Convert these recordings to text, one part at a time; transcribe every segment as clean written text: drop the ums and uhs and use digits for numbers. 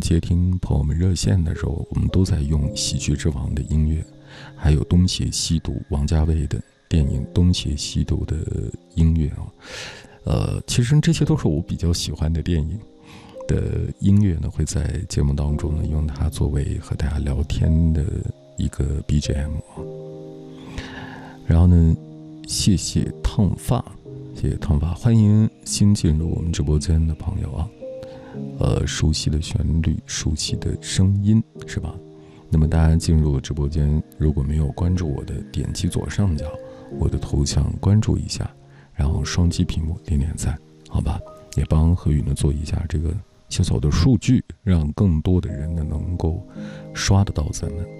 接听朋友们热线的时候，我们都在用喜剧之王的音乐，还有东邪西毒王家卫的电影东邪西毒的音乐其实这些都是我比较喜欢的电影的音乐呢，会在节目当中呢用它作为和大家聊天的一个 BGM 然后呢，谢谢烫发，谢谢烫发，欢迎新进入我们直播间的朋友熟悉的旋律，熟悉的声音，是吧？那么大家进入直播间，如果没有关注我的，点击左上角我的头像关注一下，然后双击屏幕点点赞，好吧？也帮何宇呢做一下这个小小的数据，让更多的人呢能够刷得到咱们。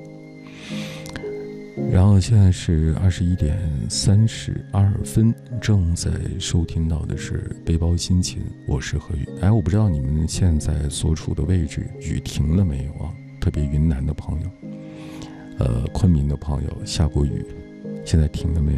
然后现在是21点32分，正在收听到的是背包心情，我是何宇。我不知道你们现在所处的位置雨停了没有特别云南的朋友，昆明的朋友下过雨，现在停了没有？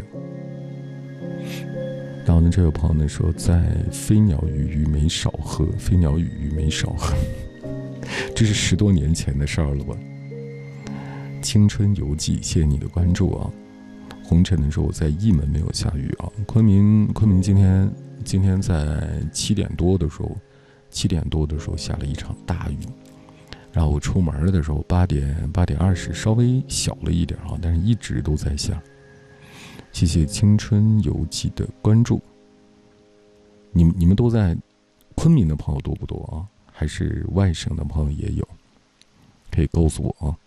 然后呢，这位朋友呢说，在飞鸟与没少喝，飞鸟与没少喝，这是10多年前的事儿了吧？青春游记，谢谢你的关注红尘呢说我在义门没有下雨昆明今天在7点多的时候下了一场大雨，然后我出门的时候8点20稍微小了一点但是一直都在下。谢谢青春游记的关注。你们都在昆明的朋友多不多还是外省的朋友也有？可以告诉我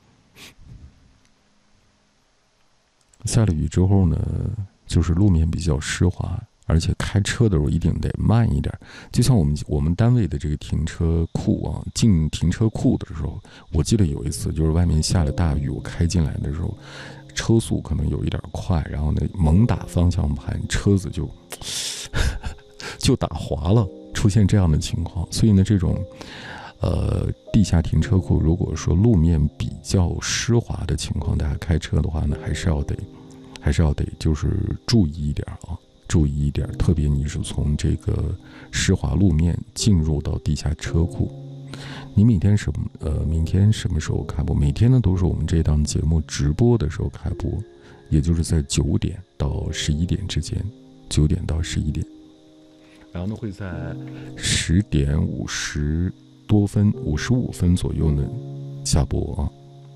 下了雨之后呢，就是路面比较湿滑，而且开车的时候一定得慢一点。就像我们单位的这个停车库进停车库的时候，我记得有一次就是外面下了大雨，我开进来的时候，车速可能有一点快，然后呢猛打方向盘，车子就打滑了，出现这样的情况。所以呢，这种地下停车库如果说路面比较湿滑的情况，大家开车的话呢，还是要得就是注意一点，特别你是从这个湿滑路面进入到地下车库。你明天什么时候开播？每天呢都是我们这档节目直播的时候开播，也就是在9点到11点之间，9点到11点，然后呢会在10点50多分55分左右呢下播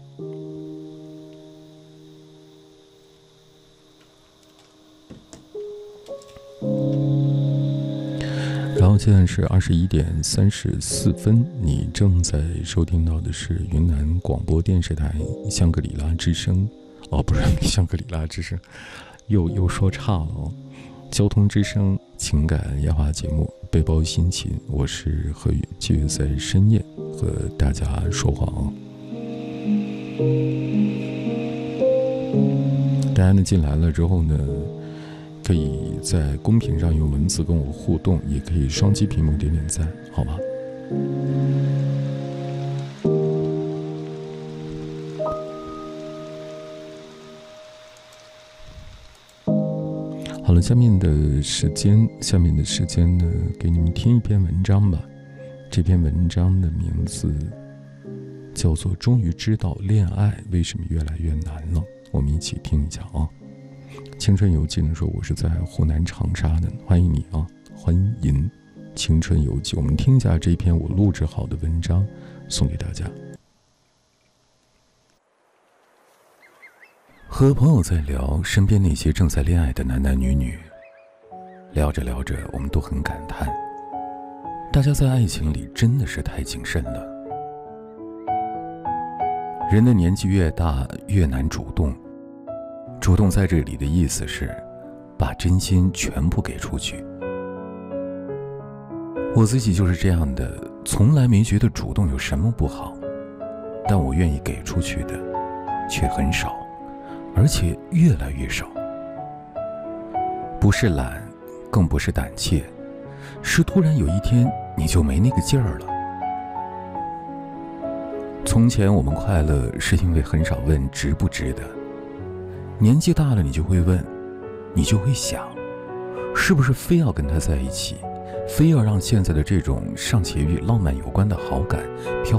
然后现在是21点34分，你正在收听到的是云南广播电视台香格里拉之声不是香格里拉之声，又说差了交通之声情感夜话节目背包心情，我是何宇，继续在深夜和大家说话大家呢进来了之后呢，可以在公屏上用文字跟我互动，也可以双击屏幕点点赞，好吗？好了，下面的时间呢，给你们听一篇文章吧。这篇文章的名字叫做《终于知道恋爱为什么越来越难了》，我们一起听一下青春游记呢说我是在湖南长沙的，欢迎你欢迎青春游记。我们听一下这篇我录制好的文章，送给大家。和朋友在聊身边那些正在恋爱的男男女女，聊着聊着我们都很感叹，大家在爱情里真的是太谨慎了。人的年纪越大越难主动，主动在这里的意思是把真心全部给出去。我自己就是这样的，从来没觉得主动有什么不好，但我愿意给出去的却很少，而且越来越少。不是懒，更不是胆怯，是突然有一天你就没那个劲儿了。从前我们快乐是因为很少问值不值得，年纪大了你就会问，你就会想，是不是非要跟他在一起，非要让现在的这种尚且与浪漫有关的好感